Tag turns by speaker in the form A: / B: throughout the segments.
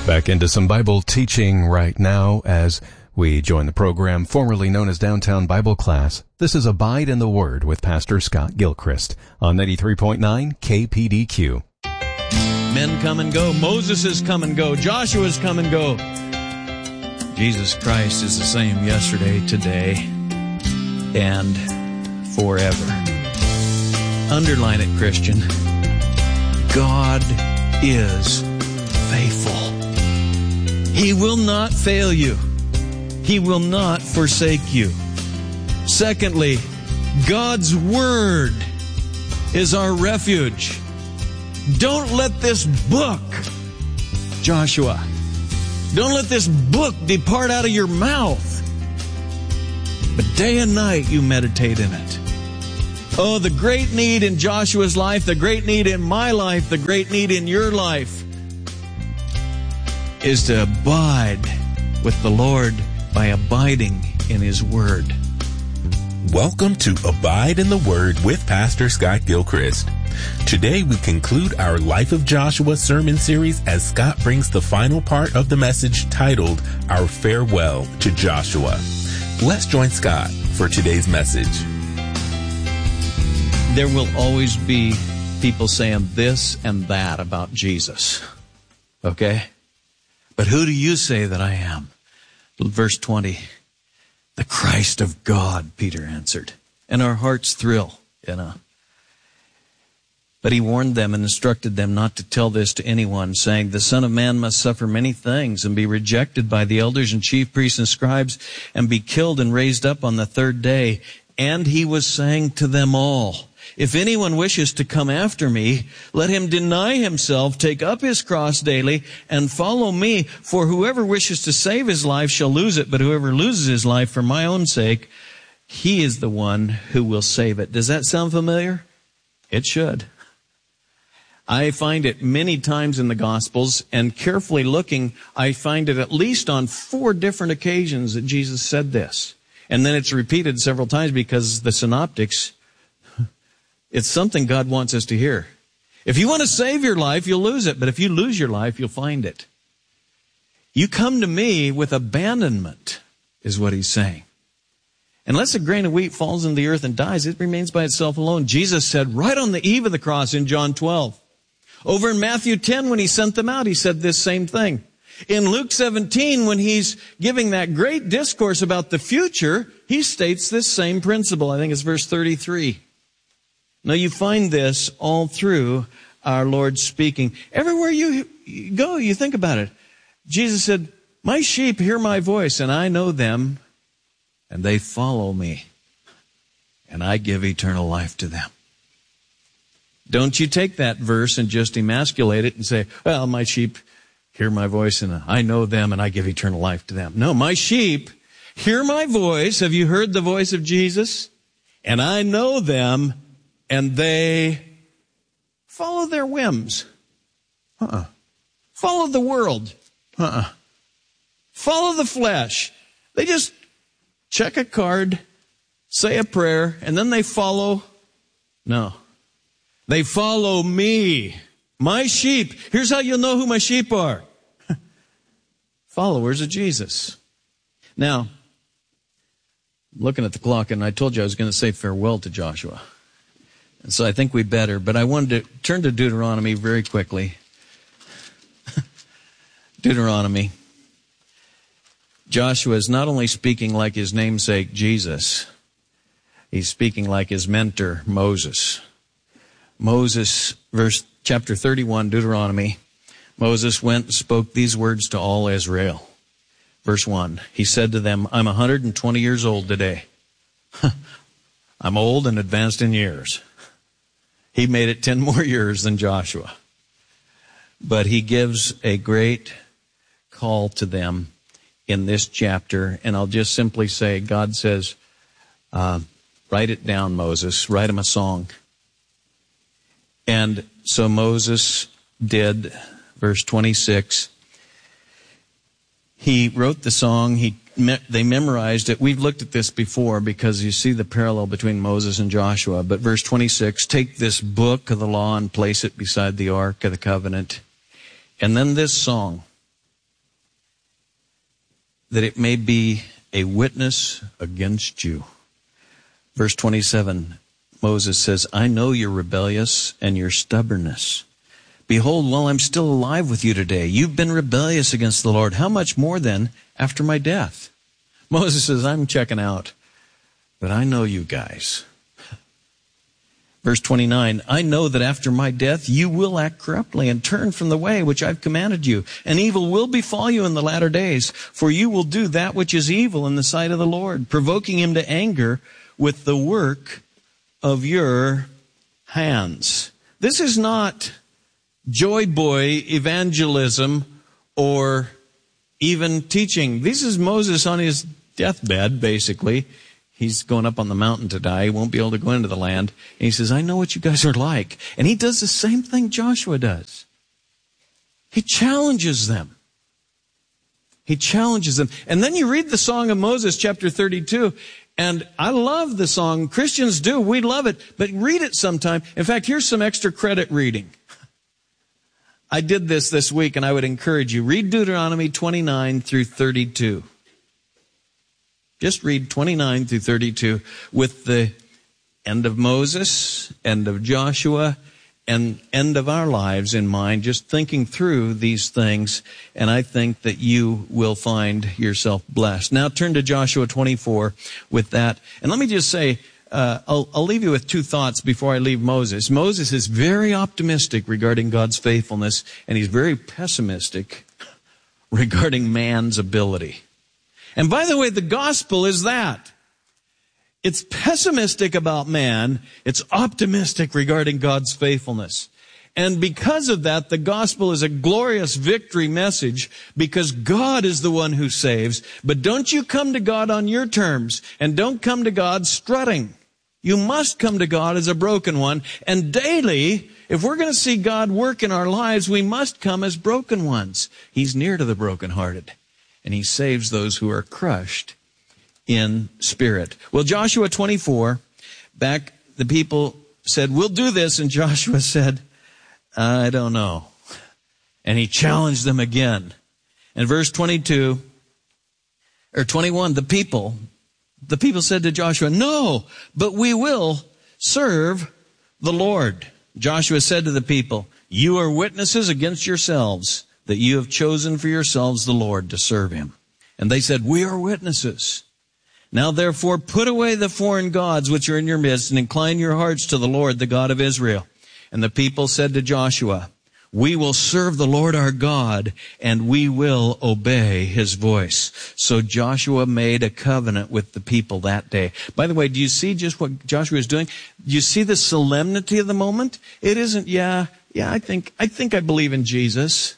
A: Back into some Bible teaching right now as we join the program formerly known as Downtown Bible Class. This is Abide in the Word with Pastor Scott Gilchrist on 93.9 KPDQ.
B: Men come and go. Moses has come and go. Joshua's come and go. Jesus Christ is the same yesterday, today, and forever. Underline it, Christian. God is faithful. He will not fail you. He will not forsake you. Secondly, God's Word is our refuge. Don't let this book, Joshua, don't let this book depart out of your mouth. But day and night you meditate in it. Oh, the great need in Joshua's life, the great need in my life, the great need in your life is to abide with the Lord by abiding in His Word.
C: Welcome to Abide in the Word with Pastor Scott Gilchrist. Today we conclude our Life of Joshua sermon series as Scott brings the final part of the message titled Our Farewell to Joshua. Let's join Scott for today's message.
B: There will always be people saying this and that about Jesus. Okay? But who do you say that I am? Verse 20, the Christ of God, Peter answered. And our hearts thrill, But he warned them and instructed them not to tell this to anyone, saying, the Son of Man must suffer many things and be rejected by the elders and chief priests and scribes and be killed and raised up on the third day. And he was saying to them all, if anyone wishes to come after me, let him deny himself, take up his cross daily, and follow me. For whoever wishes to save his life shall lose it, but whoever loses his life for my own sake, he is the one who will save it. Does that sound familiar? It should. I find it many times in the Gospels, and carefully looking, I find it at least on 4 different occasions that Jesus said this. And then it's repeated several times because the synoptics, it's something God wants us to hear. If you want to save your life, you'll lose it. But if you lose your life, you'll find it. You come to me with abandonment, is what he's saying. Unless a grain of wheat falls in the earth and dies, it remains by itself alone. Jesus said right on the eve of the cross in John 12. Over in Matthew 10, when he sent them out, he said this same thing. In Luke 17, when he's giving that great discourse about the future, he states this same principle. I think it's verse 33. Now you find this all through our Lord speaking. Everywhere you go, you think about it. Jesus said, my sheep hear my voice, and I know them, and they follow me, and I give eternal life to them. Don't you take that verse and just emasculate it and say, well, my sheep hear my voice, and I know them, and I give eternal life to them. No, my sheep hear my voice. Have you heard the voice of Jesus? And I know them, and they follow their whims. Follow the world. Follow the flesh. They just check a card, say a prayer, and then they follow. No. They follow me. My sheep. Here's how you'll know who my sheep are. Followers of Jesus. Now, I'm looking at the clock, and I told you I was going to say farewell to Joshua. And so I think we better, but I wanted to turn to Deuteronomy very quickly. Deuteronomy. Joshua is not only speaking like his namesake Jesus, he's speaking like his mentor Moses. Moses, chapter 31, Deuteronomy. Moses went and spoke these words to all Israel. Verse 1, he said to them, I'm 120 years old today. I'm old and advanced in years. He made it 10 more years than Joshua. But he gives a great call to them in this chapter. And I'll just simply say, God says, write it down, Moses. Write him a song. And so Moses did, verse 26. He wrote the song. They memorized it. We've looked at this before because you see the parallel between Moses and Joshua. But verse 26, take this book of the law and place it beside the ark of the covenant. And then this song, that it may be a witness against you. Verse 27, Moses says, I know you're rebellious and your stubbornness. Behold, while I'm still alive with you today, you've been rebellious against the Lord. How much more then after my death? Moses says, I'm checking out, but I know you guys. Verse 29, I know that after my death you will act corruptly and turn from the way which I've commanded you, and evil will befall you in the latter days, for you will do that which is evil in the sight of the Lord, provoking him to anger with the work of your hands. This is not joy boy evangelism or even teaching. This is Moses on his deathbed, basically. He's going up on the mountain to die. He won't be able to go into the land. And he says, I know what you guys are like. And he does the same thing Joshua does. He challenges them. He challenges them. And then you read the Song of Moses, chapter 32, and I love the song. Christians do. We love it. But read it sometime. In fact, here's some extra credit reading. I did this week, and I would encourage you. Read Deuteronomy 29 through 32. Just read 29 through 32 with the end of Moses, end of Joshua, and end of our lives in mind, just thinking through these things, and I think that you will find yourself blessed. Now turn to Joshua 24 with that. And let me just say, I'll leave you with two thoughts before I leave Moses. Moses is very optimistic regarding God's faithfulness, and he's very pessimistic regarding man's ability. And by the way, the gospel is that. It's pessimistic about man. It's optimistic regarding God's faithfulness. And because of that, the gospel is a glorious victory message because God is the one who saves. But don't you come to God on your terms, and don't come to God strutting. You must come to God as a broken one. And daily, if we're going to see God work in our lives, we must come as broken ones. He's near to the brokenhearted. And he saves those who are crushed in spirit. Well, Joshua 24, back the people said, we'll do this. And Joshua said, I don't know. And he challenged them again. In verse 22, or 21, the people said to Joshua, no, but we will serve the Lord. Joshua said to the people, you are witnesses against yourselves that you have chosen for yourselves the Lord to serve him. And they said, we are witnesses. Now therefore put away the foreign gods which are in your midst and incline your hearts to the Lord, the God of Israel. And the people said to Joshua, we will serve the Lord our God and we will obey his voice. So Joshua made a covenant with the people that day. By the way, do you see just what Joshua is doing? Do you see the solemnity of the moment? It isn't, I think I believe in Jesus.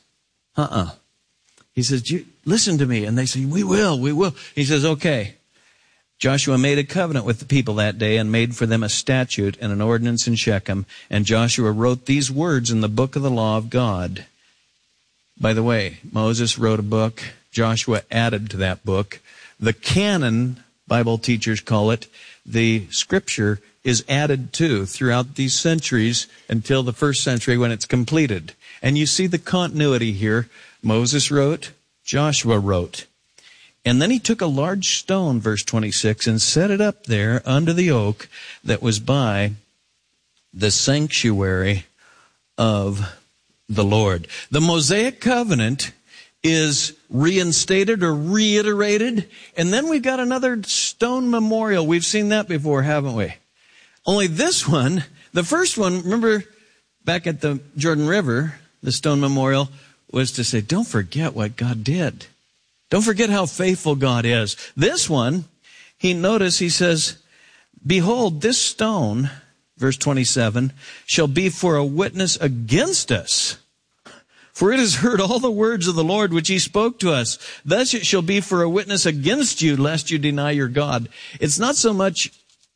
B: He says, listen to me. And they say, we will. He says, okay. Joshua made a covenant with the people that day and made for them a statute and an ordinance in Shechem. And Joshua wrote these words in the book of the law of God. By the way, Moses wrote a book. Joshua added to that book. The canon, Bible teachers call it, the scripture is added to throughout these centuries until the first century when it's completed. And you see the continuity here. Moses wrote, Joshua wrote. And then he took a large stone, verse 26, and set it up there under the oak that was by the sanctuary of the Lord. The Mosaic covenant is reinstated or reiterated. And then we've got another stone memorial. We've seen that before, haven't we? Only this one, the first one, remember back at the Jordan River, the stone memorial was to say, don't forget what God did. Don't forget how faithful God is. This one, he says, behold, this stone, verse 27, shall be for a witness against us. For it has heard all the words of the Lord which he spoke to us. Thus it shall be for a witness against you, lest you deny your God. It's not so much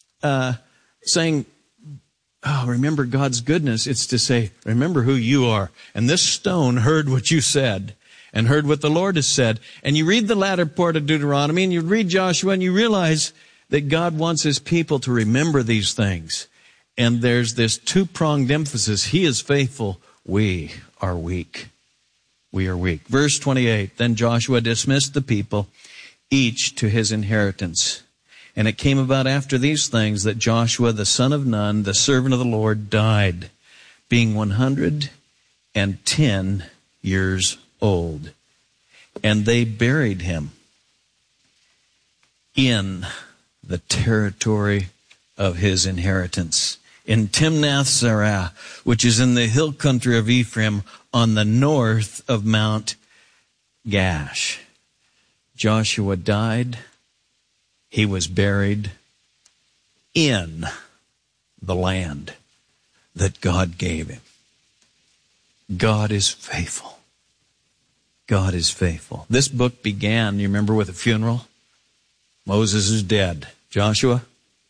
B: saying, oh, remember God's goodness. It's to say, remember who you are. And this stone heard what you said and heard what the Lord has said. And you read the latter part of Deuteronomy and you read Joshua and you realize that God wants his people to remember these things. And there's this two-pronged emphasis. He is faithful. We are weak. We are weak. Verse 28, then Joshua dismissed the people. each to his inheritance. And it came about after these things that Joshua the son of Nun, the servant of the Lord, died, being 110 years old. And they buried him in the territory of his inheritance, in Timnath-Serah, which is in the hill country of Ephraim, on the north of Mount Gash. Joshua died. He was buried in the land that God gave him. God is faithful. God is faithful. This book began, you remember, with a funeral? Moses is dead. Joshua,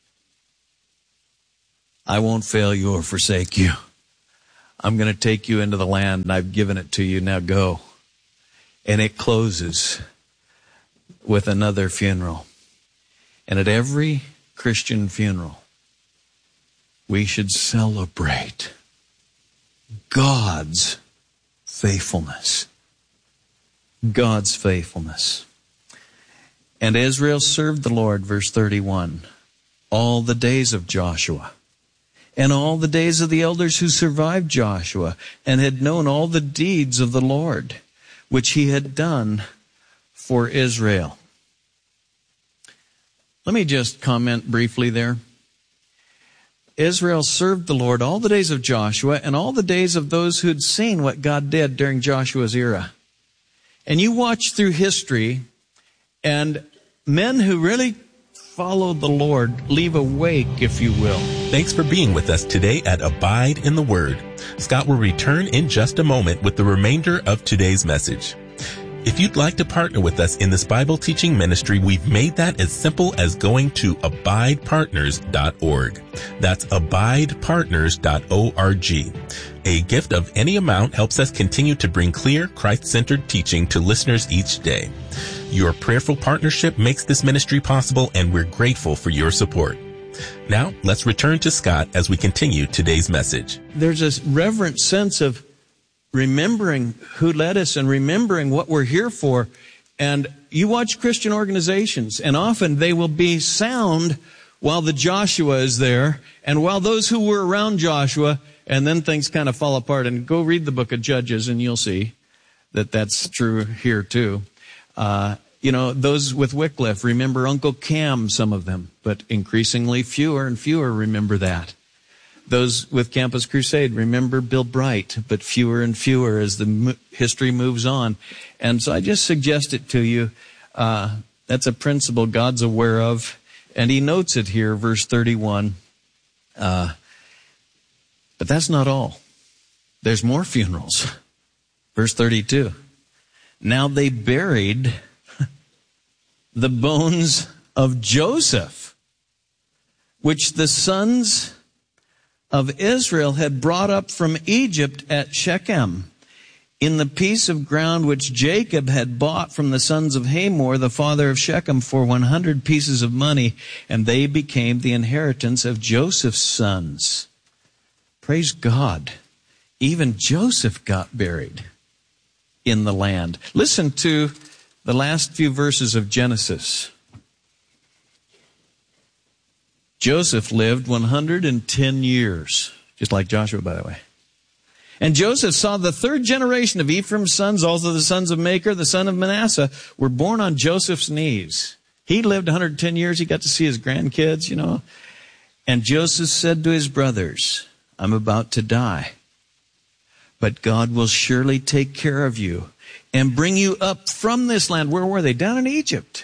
B: I won't fail you or forsake you. I'm going to take you into the land, and I've given it to you. Now go. And it closes with another funeral. And at every Christian funeral, we should celebrate God's faithfulness. God's faithfulness. And Israel served the Lord, verse 31, all the days of Joshua, and all the days of the elders who survived Joshua, and had known all the deeds of the Lord, which he had done for Israel. Let me just comment briefly there. Israel served the Lord all the days of Joshua and all the days of those who had seen what God did during Joshua's era. And you watch through history, and men who really followed the Lord leave a wake, if you will.
C: Thanks for being with us today at Abide in the Word. Scott will return in just a moment with the remainder of today's message. If you'd like to partner with us in this Bible teaching ministry, we've made that as simple as going to abidepartners.org. That's abidepartners.org. A gift of any amount helps us continue to bring clear, Christ-centered teaching to listeners each day. Your prayerful partnership makes this ministry possible, and we're grateful for your support. Now, let's return to Scott as we continue today's message.
B: There's a reverent sense of remembering who led us and remembering what we're here for. And you watch Christian organizations, and often they will be sound while the Joshua is there, and while those who were around Joshua, and then things kind of fall apart. And go read the book of Judges, and you'll see that that's true here too. Those with Wycliffe remember Uncle Cam, some of them, but increasingly fewer and fewer remember that. Those with Campus Crusade remember Bill Bright, but fewer and fewer as the history moves on. And so I just suggest it to you. That's a principle God's aware of, and he notes it here, verse 31. But that's not all. There's more funerals. Verse 32. Now they buried the bones of Joseph, which the sons of Israel had brought up from Egypt at Shechem, in the piece of ground which Jacob had bought from the sons of Hamor, the father of Shechem, for 100 pieces of money, and they became the inheritance of Joseph's sons. Praise God. Even Joseph got buried in the land. Listen to the last few verses of Genesis. Joseph lived 110 years, just like Joshua, by the way. And Joseph saw the third generation of Ephraim's sons, also the sons of Machir, the son of Manasseh, were born on Joseph's knees. He lived 110 years. He got to see his grandkids, And Joseph said to his brothers, I'm about to die, but God will surely take care of you and bring you up from this land. Where were they? Down in Egypt.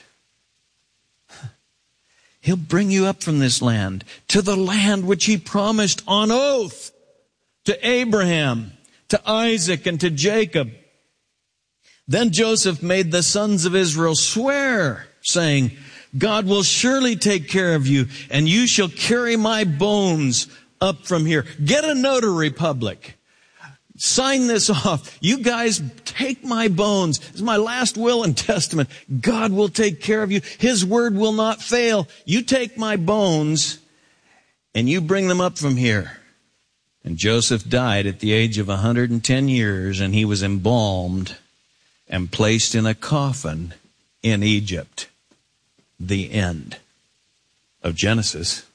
B: He'll bring you up from this land to the land which he promised on oath to Abraham, to Isaac, and to Jacob. Then Joseph made the sons of Israel swear, saying, God will surely take care of you, and you shall carry my bones up from here. Get a notary public. Sign this off. You guys take my bones. This is my last will and testament. God will take care of you. His word will not fail. You take my bones and you bring them up from here. And Joseph died at the age of 110 years, and he was embalmed and placed in a coffin in Egypt. the end of Genesis.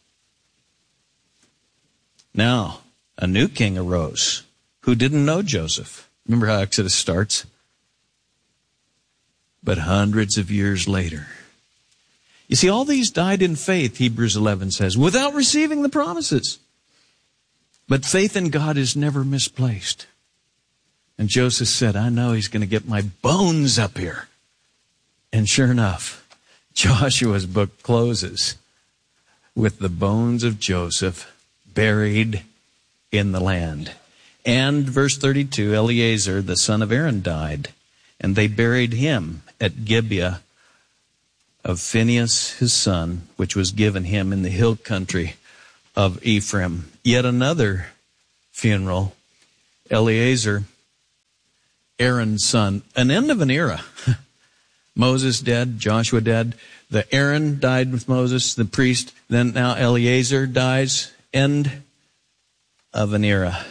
B: Now, a new king arose who didn't know Joseph. Remember how Exodus starts? But hundreds of years later. You see, all these died in faith, Hebrews 11 says, without receiving the promises. But faith in God is never misplaced. And Joseph said, I know he's going to get my bones up here. And sure enough, Joshua's book closes with the bones of Joseph buried in the land. And verse 32, Eleazar, the son of Aaron, died, and they buried him at Gibeah of Phinehas his son, which was given him in the hill country of Ephraim. Yet another funeral, Eleazar, Aaron's son, an end of an era. Moses dead, Joshua dead, the Aaron died with Moses, the priest, then now Eleazar dies, end of an era.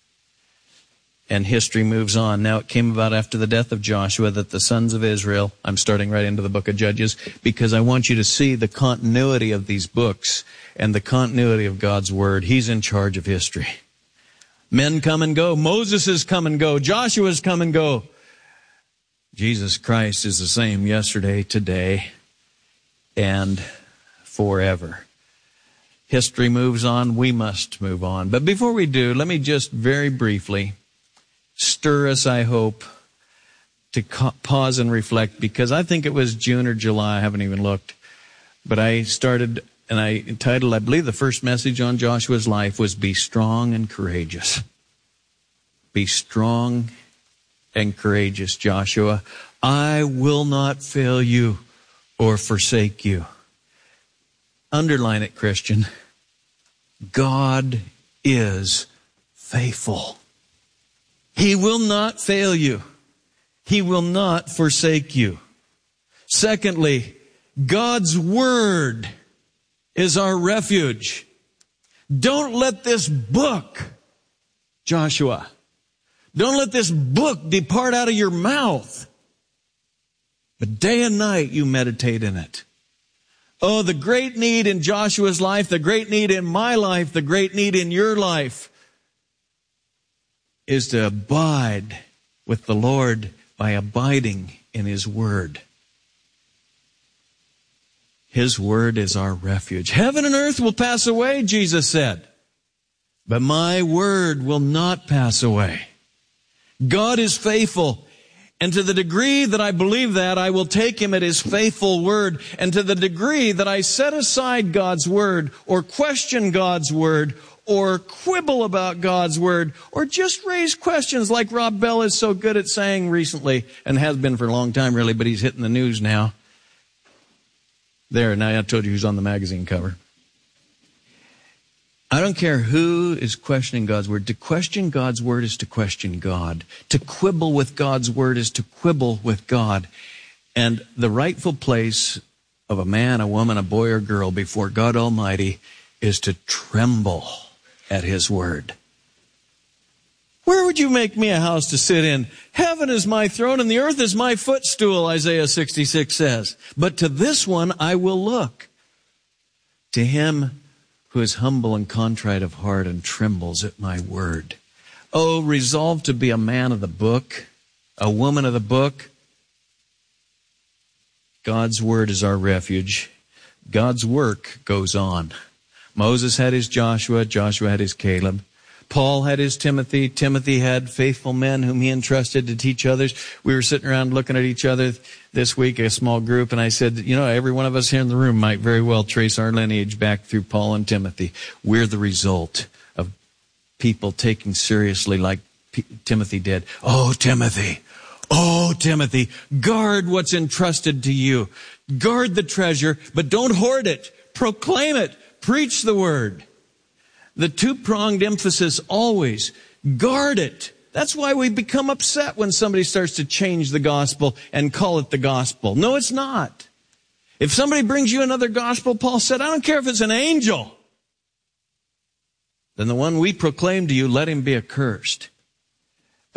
B: And history moves on. Now it came about after the death of Joshua that the sons of Israel, I'm starting right into the book of Judges, because I want you to see the continuity of these books and the continuity of God's Word. He's in charge of history. Men come and go. Moses has come and go. Joshua's come and go. Jesus Christ is the same yesterday, today, and forever. History moves on. We must move on. But before we do, let me just very briefly stir us, I hope, to pause and reflect, because I think it was June or July, I haven't even looked, but I started and I entitled, I believe the first message on Joshua's life was Be Strong and Courageous. Be strong and courageous, Joshua. I will not fail you or forsake you. Underline it, Christian. God is faithful. He will not fail you. He will not forsake you. Secondly, God's Word is our refuge. Don't let this book, Joshua, don't let this book depart out of your mouth. But day and night you meditate in it. Oh, the great need in Joshua's life, the great need in my life, the great need in your life is to abide with the Lord by abiding in His Word. His Word is our refuge. Heaven and earth will pass away, Jesus said, but my Word will not pass away. God is faithful. And to the degree that I believe that, I will take Him at His faithful word. And to the degree that I set aside God's Word, or question God's Word, or quibble about God's Word, or just raise questions like Rob Bell is so good at saying recently, and has been for a long time really, but he's hitting the news now. There, now I told you who's on the magazine cover. I don't care who is questioning God's Word. To question God's Word is to question God. To quibble with God's Word is to quibble with God. And the rightful place of a man, a woman, a boy or girl before God Almighty is to tremble at His Word. Where would you make me a house to sit in? Heaven is my throne and the earth is my footstool, Isaiah 66 says. But to this one I will look. To him who is humble and contrite of heart and trembles at my word. Oh, resolve to be a man of the book, a woman of the book. God's Word is our refuge. God's work goes on. Moses had his Joshua, Joshua had his Caleb. Paul had his Timothy, Timothy had faithful men whom he entrusted to teach others. We were sitting around looking at each other this week, a small group, and I said, you know, every one of us here in the room might very well trace our lineage back through Paul and Timothy. We're the result of people taking seriously like Timothy did. Oh, Timothy, guard what's entrusted to you. Guard the treasure, but don't hoard it. Proclaim it. Preach the word. The two-pronged emphasis always, guard it. That's why we become upset when somebody starts to change the gospel and call it the gospel. No, it's not. If somebody brings you another gospel, Paul said, I don't care if it's an angel. Then the one we proclaim to you, let him be accursed.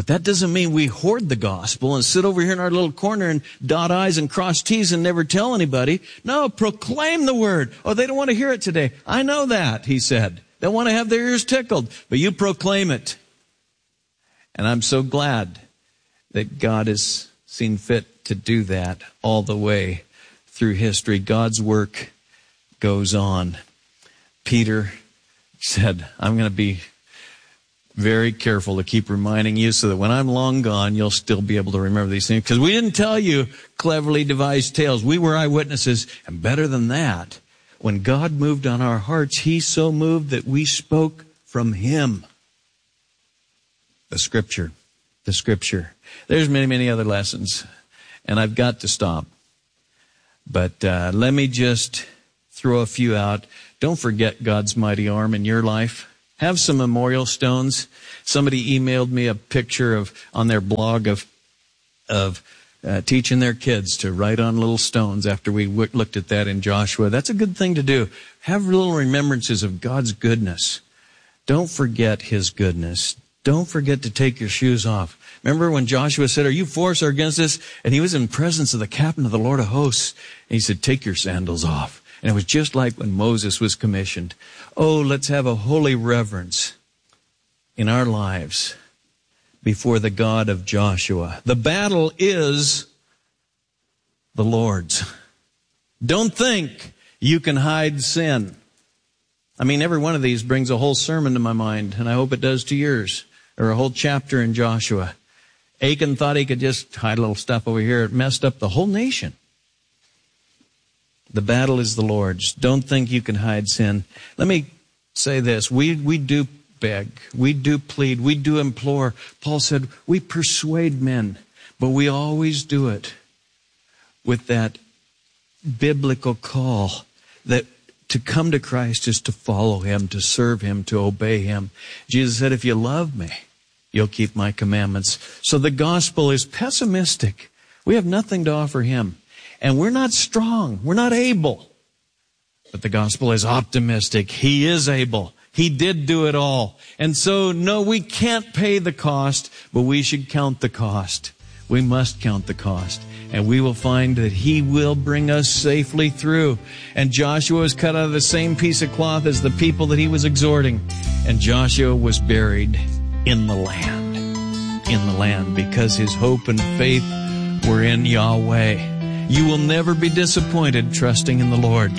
B: But that doesn't mean we hoard the gospel and sit over here in our little corner and dot I's and cross T's and never tell anybody. No, proclaim the word. Oh, they don't want to hear it today. I know that, he said. They want to have their ears tickled, but you proclaim it. And I'm so glad that God has seen fit to do that all the way through history. God's work goes on. Peter said, I'm going to be very careful to keep reminding you so that when I'm long gone, you'll still be able to remember these things. Because we didn't tell you cleverly devised tales. We were eyewitnesses. And better than that, when God moved on our hearts, he so moved that we spoke from him. The Scripture. The Scripture. There's many, many other lessons. And I've got to stop. But let me just throw a few out. Don't forget God's mighty arm in your life. Have some memorial stones. Somebody emailed me a picture on their blog of teaching their kids to write on little stones after we looked at that in Joshua. That's a good thing to do. Have little remembrances of God's goodness. Don't forget his goodness. Don't forget to take your shoes off. Remember when Joshua said, are you for us or against us? And he was in presence of the captain of the Lord of hosts. And he said, take your sandals off. And it was just like when Moses was commissioned. Oh, let's have a holy reverence in our lives before the God of Joshua. The battle is the Lord's. Don't think you can hide sin. I mean, every one of these brings a whole sermon to my mind, and I hope it does to yours, or a whole chapter in Joshua. Achan thought he could just hide a little stuff over here. It messed up the whole nation. The battle is the Lord's. Don't think you can hide sin. Let me say this. We do beg. We do plead. We do implore. Paul said, we persuade men, but we always do it with that biblical call that to come to Christ is to follow him, to serve him, to obey him. Jesus said, if you love me, you'll keep my commandments. So the gospel is pessimistic. We have nothing to offer him. And we're not strong. We're not able. But the gospel is optimistic. He is able. He did do it all. And so, no, we can't pay the cost, but we should count the cost. We must count the cost. And we will find that he will bring us safely through. And Joshua was cut out of the same piece of cloth as the people that he was exhorting. And Joshua was buried in the land. In the land, because his hope and faith were in Yahweh. You will never be disappointed trusting in the Lord.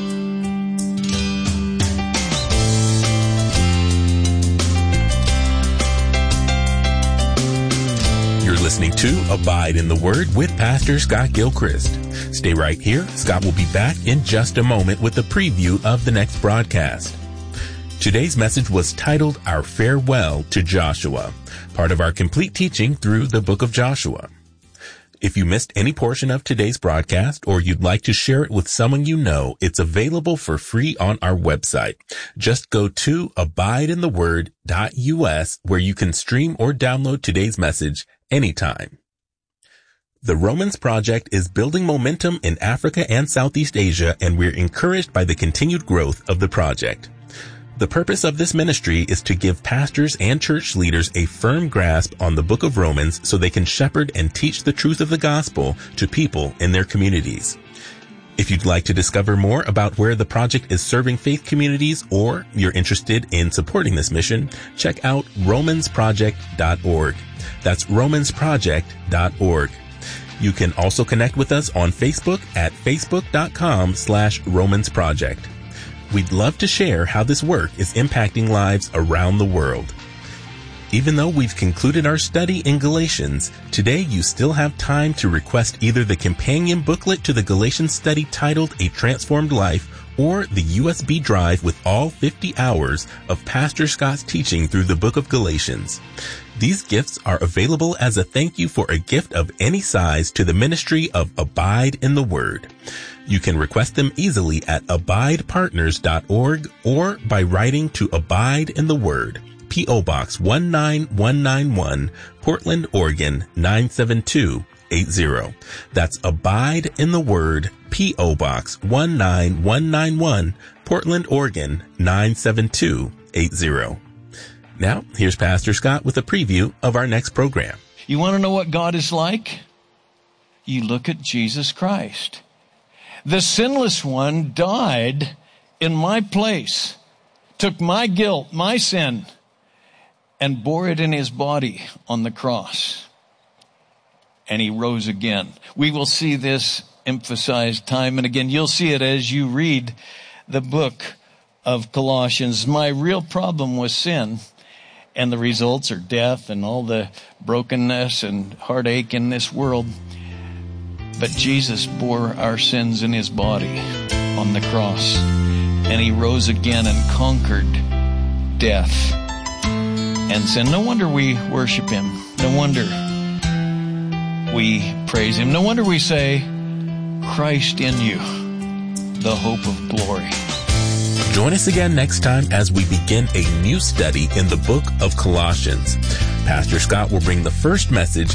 C: You're listening to Abide in the Word with Pastor Scott Gilchrist. Stay right here. Scott will be back in just a moment with a preview of the next broadcast. Today's message was titled Our Farewell to Joshua, part of our complete teaching through the book of Joshua. If you missed any portion of today's broadcast or you'd like to share it with someone you know, it's available for free on our website. Just go to abideintheword.us where you can stream or download today's message anytime. The Romans Project is building momentum in Africa and Southeast Asia, and we're encouraged by the continued growth of the project. The purpose of this ministry is to give pastors and church leaders a firm grasp on the book of Romans so they can shepherd and teach the truth of the gospel to people in their communities. If you'd like to discover more about where the project is serving faith communities or you're interested in supporting this mission, check out romansproject.org. That's romansproject.org. You can also connect with us on Facebook at facebook.com/romansproject. We'd love to share how this work is impacting lives around the world. Even though we've concluded our study in Galatians, today you still have time to request either the companion booklet to the Galatians study titled A Transformed Life or the USB drive with all 50 hours of Pastor Scott's teaching through the book of Galatians. These gifts are available as a thank you for a gift of any size to the ministry of Abide in the Word. You can request them easily at abidepartners.org or by writing to Abide in the Word, P.O. Box 19191, Portland, Oregon 97280. That's Abide in the Word, P.O. Box 19191, Portland, Oregon 97280. Now, here's Pastor Scott with a preview of our next program.
B: You want to know what God is like? You look at Jesus Christ. The sinless one died in my place, took my guilt, my sin, and bore it in his body on the cross. And he rose again. We will see this emphasized time and again. You'll see it as you read the book of Colossians. My real problem was sin. And the results are death and all the brokenness and heartache in this world. But Jesus bore our sins in his body on the cross. And he rose again and conquered death and sin. No wonder we worship him. No wonder we praise him. No wonder we say, Christ in you, the hope of glory.
C: Join us again next time as we begin a new study in the book of Colossians. Pastor Scott will bring the first message